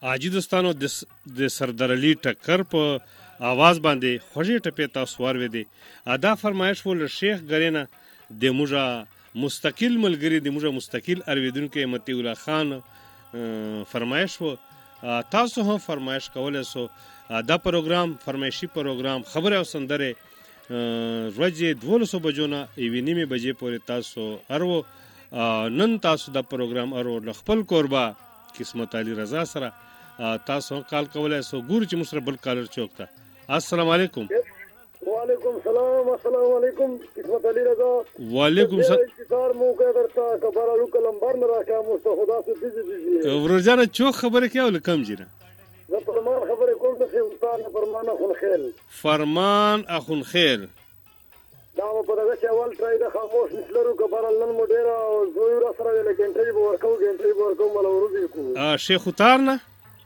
حاجي دوستانو د سردار علي ټکر په आवाज باندې خوږې ټپې تاسو واورېدې. دا فرمایش و له شیخ ګرینه د موږه مستقل ملګري د موږه مستقل اورېدونکي مطیع الله خان فرمایش و. تاسو هم فرمایش کولی سو. دا پروګرام فرمایشي پروګرام خبره او سندره ورځې 12 بجو نه 1:30 بجې پورې تاسو ارو نن تاسو دا پروګرام ارو خپل کوربه قسمت علي رضا سره تاسو کال کولای سو. ګور چې مسره بل کالر چوکتا. السلام علیکم. وعلیکم السلام. السلام علیکم قسمت علي رضا. وعلیکم السلام. انتظار مو کړه کبره لو کلمبر نه راکا مستخدا سي دي ورجانه چوک خبره کې ول کم جیره زه فرمان خبره کوم ته سلطان فرمان اخون خیر. فرمان اخون خیر دا په دغه چې اول ټرای د خاموش نسلرو کبره نن مو ډیره زوی را سره له کنټري ورکو مل ورودي کو شیخ اتار نه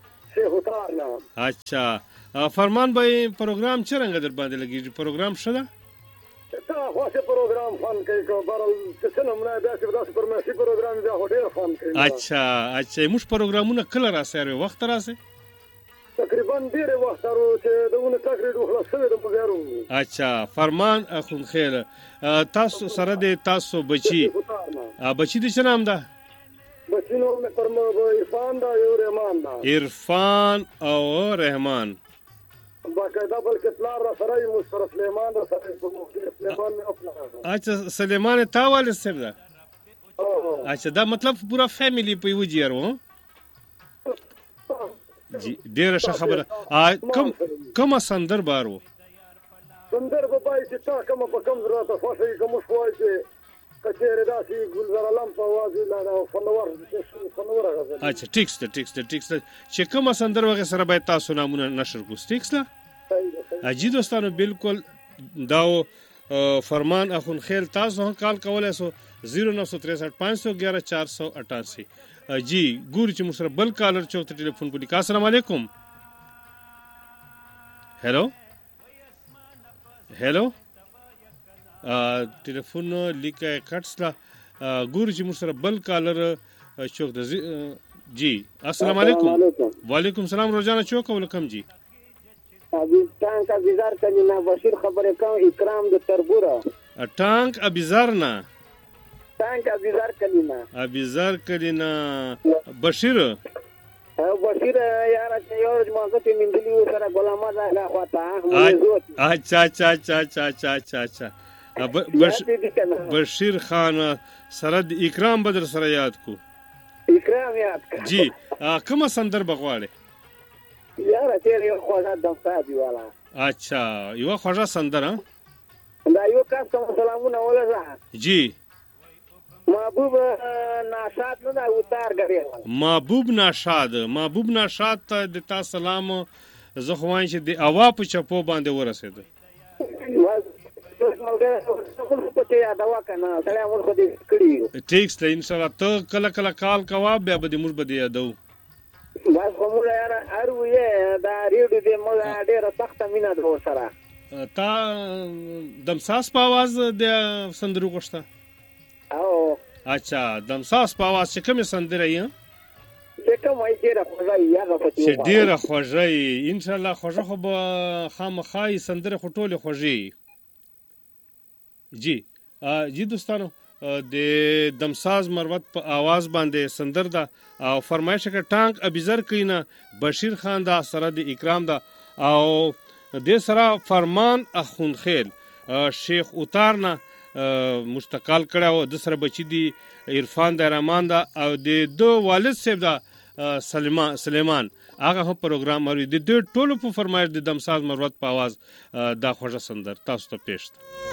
اچھا فرمان به پروګرام چرنګ در باندې لګیږي پروګرام شته دا خاصه پروګرام فن کوي کبره څه نه مړه داسې پرماشي پروګرام دا هډه فن کوي. اچھا موږ پروګرامونه کله راسره وخت راسه تقریبا ډیر وخت ورو چې دغه تقریبا خلاص شوی د بازارو. اچھا فرمان اخون خیر تاسو سره د تاسو بچی د څه نام ده؟ بچی نو پرمو عرفان دا یو رحمان دا. عرفان او رحمان باقاعده بلکې پلار را سره مستر سلیمان را سره سلیمان نه خپل. اچھا سلیمان تاوال سره ده. اچھا دا مطلب پورا فیملی په یو جیرو جی ډیره ښه خبره. کوم سندر بارو سندر په پای چې تا کوم په کوم راته خوښي کوم شوای چې کچېره داسي ګلزار علم په आवाज لا فنور غزل. اچھا ټیکس چې کوم سندر وغه سره به تاسو نامونه نشر کو ټیکس لا اجي دوستانو بالکل داو فرمان اخون خیر تاسو هم کال کولای سو 0963 511 488 جی ګور چې مسره بل کالر چوک ته ټلیفون پونی. السلام علیکم. هلو ټلیفون لیکه کټسلا ګور چې مسره بل کالر چوک ته جی. السلام علیکم. وعلیکم السلام. روزانه چوک ولکم جی. ابي ټانک ابيزار کلینا بشیر خبره کوم اکرام د تربوره ټانک ابيزار نه ټانک ابيزار کلینا بشیر یار چې یو ماګه ته مندلی سره غلامه ده خواته. اچھا بشیر خان سره د اکرام بدر سره یاد کو جی. کومه سندر بغواړي یار چې یو خوږه دمسادي والا. اچھا یو خوږه سندر دا یو کاس کوم سلامونه ولزه جی. محبوب ناشاد نه دا اتار غړي محبوب ناشاد ته د تاسو سلام زه خو وایم چې د اوا په چپو باندې ورسېده. ټیکس ته ان شاء الله ته کله کال کوا بیا به موږ به یادو. بس کومه یار ارو یې دا ریډو دې موږ ډېر سخت مینا درو سره تا دمساس په आवाज د سندرو کوشتا. او اچھا دمساس په आवाज چې کوم سندره یې چې کوم یې ډېر خوږه یاد پته چې ډېر خوږه ان شاء الله خوږه خو به خامخای سندره خټوله خوږی جی. جی دوستانو د دمساز مروت په आवाज باندې سندر دا او فرمایش کړه ټانک ابيزر کینا بشیر خان دا سره د اکرام دا او د سره فرمان اخون خیر شیخ اتار نه مستقال کړه او د سره بچی دی عرفان د رحمان دا او د دو والد صاحب دا سلیمان هغه هم پروګرام لري. د ټولو په فرمایش د دمساز مروت په आवाज دا خوږه سندر تاسو ته پیښ